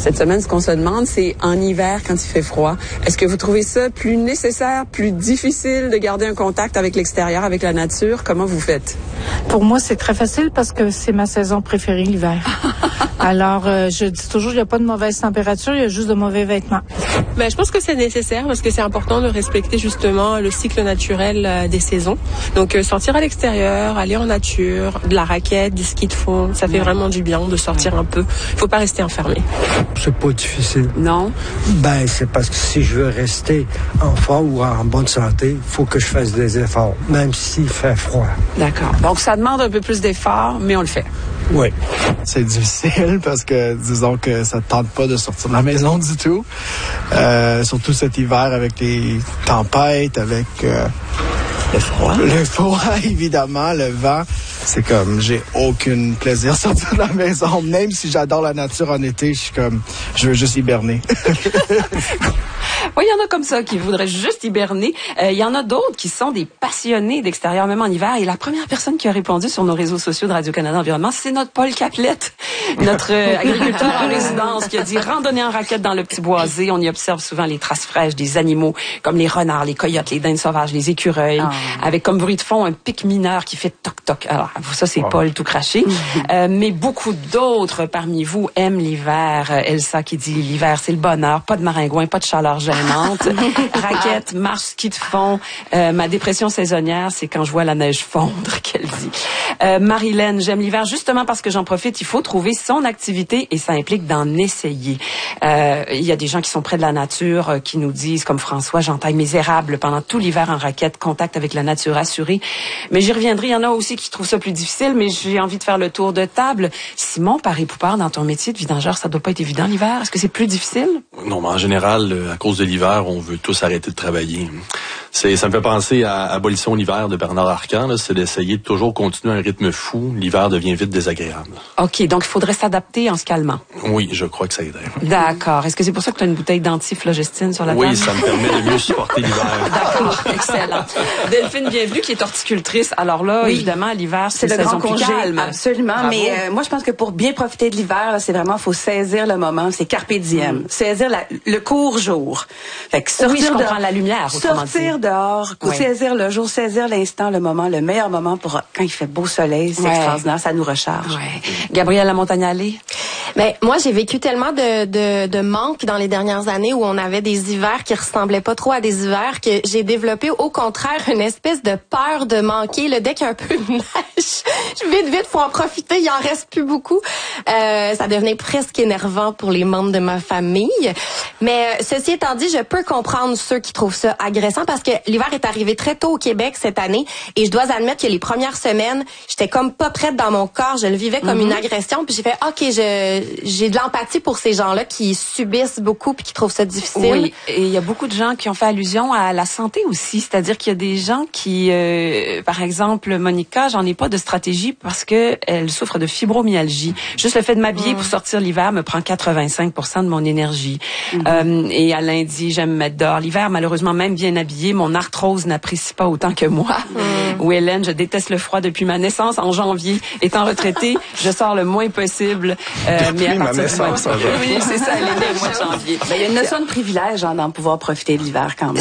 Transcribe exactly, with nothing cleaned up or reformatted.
Cette semaine, ce qu'on se demande, c'est en hiver, quand il fait froid, est-ce que vous trouvez ça plus nécessaire, plus difficile de garder un contact avec l'extérieur, avec la nature? Comment vous faites? Pour moi, c'est très facile parce que c'est ma saison préférée, l'hiver. Alors, euh, je dis toujours, il n'y a pas de mauvaise température, il y a juste de mauvais vêtements. Ben, je pense que c'est nécessaire parce que c'est important de respecter justement le cycle naturel euh, des saisons. Donc, euh, sortir à l'extérieur, aller en nature, de la raquette, du ski de fond, ça fait ouais. vraiment du bien de sortir un peu. Il faut pas rester enfermé. C'est pas difficile. Non? Ben, c'est parce que si je veux rester en forme ou en bonne santé, il faut que je fasse des efforts, même s'il fait froid. D'accord. Donc, ça demande un peu plus d'efforts, mais on le fait. Oui. C'est difficile parce que, disons que ça ne tente pas de sortir de la maison du tout. Euh, surtout cet hiver avec les tempêtes, avec euh, le froid. Le froid, évidemment, le vent. C'est comme, j'ai aucun plaisir à sortir de la maison. Même si j'adore la nature en été, je suis comme, je veux juste hiberner. Oui, il y en a comme ça qui voudraient juste hiberner. Euh, il y en a d'autres qui sont des passionnés d'extérieur, même en hiver. Et la première personne qui a répondu sur nos réseaux sociaux de Radio-Canada Environnement, c'est notre Paul Caplette, notre euh, agriculteur en résidence, qui a dit randonnée en raquette dans le petit boisé. On y observe souvent les traces fraîches des animaux, comme les renards, les coyotes, les dindes sauvages, les écureuils, oh. avec comme bruit de fond un pic mineur qui fait toc-toc. Alors, ça, c'est wow. Paul tout craché. Mm-hmm. Euh, mais beaucoup d'autres parmi vous aiment l'hiver. Elsa qui dit l'hiver, c'est le bonheur. Pas de maringouin, pas de chaleur gênante. Raquette, marche, ski de fond. Euh, ma dépression saisonnière, c'est quand je vois la neige fondre, qu'elle dit. Euh, Marilène, j'aime l'hiver justement parce que j'en profite. Il faut trouver son activité et ça implique d'en essayer. Euh, il y a des gens qui sont près de la nature, euh, qui nous disent, comme François, j'entaille mes érables pendant tout l'hiver en raquette, contact avec la nature assuré. Mais j'y reviendrai. Il y en a aussi qui trouvent ça plus difficile, mais j'ai envie de faire le tour de table. Simon, Paré-Poupard, dans ton métier de vidangeur, ça doit pas être évident l'hiver. Est-ce que c'est plus difficile? Non, mais en général, à cause de l'hiver, on veut tous arrêter de travailler. C'est, ça me fait penser à Abolition l'hiver de Bernard Arcan, là, c'est d'essayer de toujours continuer un rythme fou. L'hiver devient vite désagréable. OK, donc il faudrait s'adapter en se calmant. Oui, je crois que ça aiderait. D'accord. Est-ce que c'est pour ça que tu as une bouteille d'antiflogestine sur la table? Oui, ça me permet de mieux supporter l'hiver. D'accord, excellent. Delphine Bienvenue, qui est horticultrice. Alors là, oui, évidemment, l'hiver, c'est, c'est une saison plus calme. Absolument, Bravo. mais euh, moi, je pense que pour bien profiter de l'hiver, là, c'est vraiment, faut saisir le moment, c'est carpe diem. Mm. Saisir la, le court jour. Fait que sortir oui, je comprends de, la lumière, sortir dit. dehors, oui. saisir le jour, saisir l'instant, le moment, le meilleur moment pour quand il fait beau soleil, c'est ouais. extraordinaire, ça nous recharge. Ouais. Gabrielle Lamontagne-Allé? Mais moi, j'ai vécu tellement de, de, de manque dans les dernières années où on avait des hivers qui ressemblaient pas trop à des hivers que j'ai développé au contraire une espèce de peur de manquer. Le dès qu'il y a un peu de neige, vite, vite, faut en profiter. Il en reste plus beaucoup. Euh, ça devenait presque énervant pour les membres de ma famille. Mais euh, ceci étant dit, je peux comprendre ceux qui trouvent ça agressant parce que l'hiver est arrivé très tôt au Québec cette année et je dois admettre que les premières semaines, j'étais comme pas prête dans mon corps. Je le vivais comme mm-hmm. une agression. Puis j'ai fait, OK, je j'ai de l'empathie pour ces gens-là qui subissent beaucoup puis qui trouvent ça difficile. Oui, et il y a beaucoup de gens qui ont fait allusion à la santé aussi, c'est-à-dire qu'il y a des gens qui, euh, par exemple, Monica, j'en ai pas de stratégie parce que elle souffre de fibromyalgie. Juste le fait de m'habiller mmh. pour sortir l'hiver me prend quatre-vingt-cinq pour cent de mon énergie. Mmh. Euh, et Alain dit, j'aime me mettre dehors l'hiver, malheureusement même bien habillée, mon arthrose n'apprécie pas autant que moi. Mmh. Ou Hélène, je déteste le froid depuis ma naissance en janvier. Étant retraitée, je sors le moins possible. Euh, mais à partir naissance, du mois... Oui, c'est ça, elle est née au mois de janvier. Ben, il y a une notion de privilège hein, d'en pouvoir profiter de l'hiver quand même.